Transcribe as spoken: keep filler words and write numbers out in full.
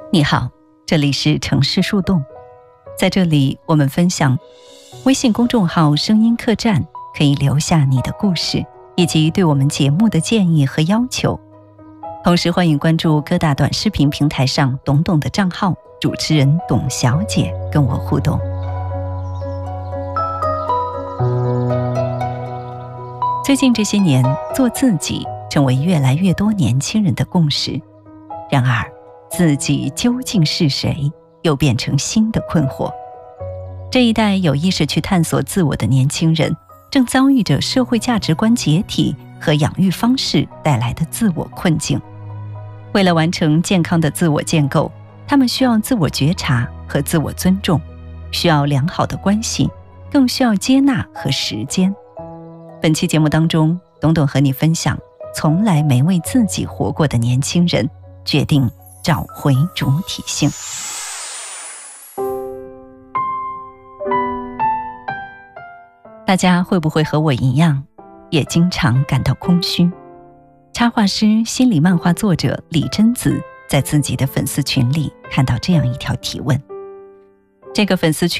你好，这里是城市树洞，在这里我们分享微信公众号声音客栈，可以留下你的故事以及对我们节目的建议和要求。同时欢迎关注各大短视频平台上董董的账号，主持人董小姐跟我互动。最近这些年，做自己成为越来越多年轻人的共识。然而自己究竟是谁，又变成新的困惑。这一代有意识去探索自我的年轻人，正遭遇着社会价值观解体和养育方式带来的自我困境。为了完成健康的自我建构，他们需要自我觉察和自我尊重，需要良好的关系，更需要接纳和时间。本期节目当中，董董和你分享从来没为自己活过的年轻人决定找回主体性。大家会不会和我一样，也经常感到空虚？插画师、心理漫画作者李贞子在自己的粉丝群里看到这样一条提问。这个粉丝群